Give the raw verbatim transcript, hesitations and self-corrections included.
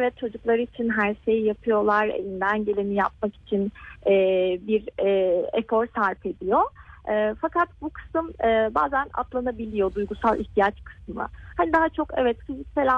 evet çocukları için her şeyi yapıyorlar, elinden geleni yapmak için e, bir e, efor sarf ediyor. E, fakat bu kısım e, bazen atlanabiliyor, duygusal ihtiyaç kısmı. Hani daha çok evet fiziksel